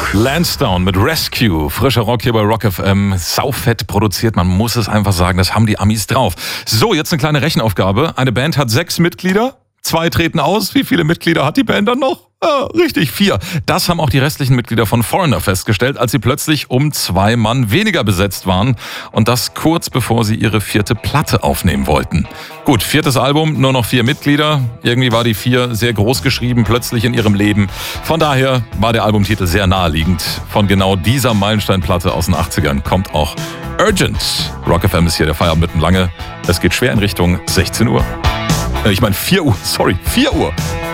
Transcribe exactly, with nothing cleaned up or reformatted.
Lansdowne mit Rescue. Frischer Rock hier bei Rock F M. Saufett produziert, man muss es einfach sagen, das haben die Amis drauf. So, jetzt eine kleine Rechenaufgabe. Eine Band hat sechs Mitglieder, zwei treten aus. Wie viele Mitglieder hat die Band dann noch? Ah, richtig, vier. Das haben auch die restlichen Mitglieder von Foreigner festgestellt, als sie plötzlich um zwei Mann weniger besetzt waren. Und das kurz bevor sie ihre vierte Platte aufnehmen wollten. Gut, viertes Album, nur noch vier Mitglieder. Irgendwie war die vier sehr groß geschrieben, plötzlich in ihrem Leben. Von daher war der Albumtitel sehr naheliegend. Von genau dieser Meilensteinplatte aus den achtzigern kommt auch Urgent. Rock F M ist hier der Feierabend mitten lange. Es geht schwer in Richtung sechzehn Uhr. Ich meine vier Uhr, sorry, vier Uhr.